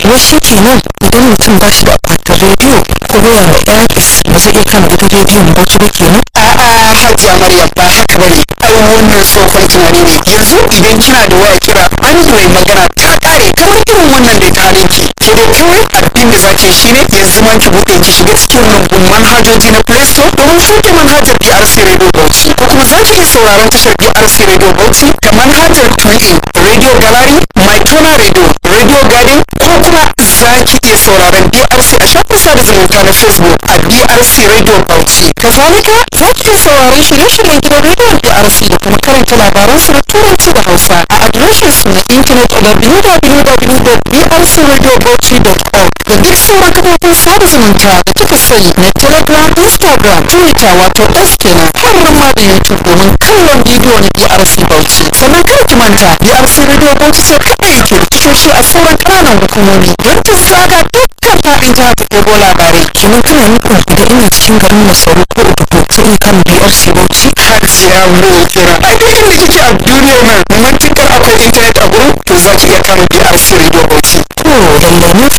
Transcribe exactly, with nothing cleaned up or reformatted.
wai shi kenan idan mutum ba shi da akwatin rediyo ko waya mai airpis ba zai iya kama gidan rediyon bauchi ba kenan? A'a Hajiya Maryam ba haka bane. Ai wannan tsohon tunani ne. Yanzu idan kina da waya kira Android magana ta kare kamar irin wannan da ta halinki. Ke da kawai abin da zaki shine yanzu ma ki buɗe ki shiga cikin rumbun manhajoji na Play Store domin sauke manhajar B R C Radio Bauchi ko kuma zaki iya sauraron tashar B R C Radio Bauchi ta manhajar TuneIn, Radio Gallery, MyTona Radio, Radio Garden ko kuma zaki iya sauraron B R C a shafin sada zumunta na Facebook a B R C Radio Bauchi. Kazalika zaki iya sauraron shirye-shiryen gidan rediyon B R C da kuma karanta labaran su na Turanci da Hausa a adireshin su na intanet a w w w dot b r c radio bauchi dot org da duk sauran kafofin sada zumunta da kika sani na Telegram, Instagram, Twitter wato X kenan har ma da YouTube domin kallon bidiyo na B R C Bauchi. Sannan kada ki manta B R C Radio Bauchi ce kaɗai ke da tashoshi a sauran ƙananan hukumomi don ta zaga dukkan faɗin jihar ta ɗebo labarai. Kenan kana nufin idan ina cikin garin Masaru ko Udubo zai iya kama B R C Bauchi? Hajiya mai kira a duk inda kike a duniyar nan matukar akwai intanet a gurin to za ki iya kama B R C Radio Bauchi. To lallai na